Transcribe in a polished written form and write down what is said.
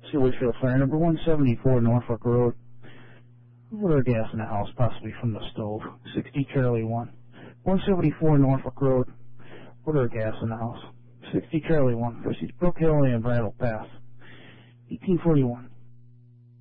See Wakefield Fire, number 174 Norfolk Road. Order gas in the house, possibly from the stove. 60 Charlie 1. 174 Norfolk Road. Order gas in the house. 60 Charlie 1. Proceeds Brook Hill and Brattle Pass. 1841.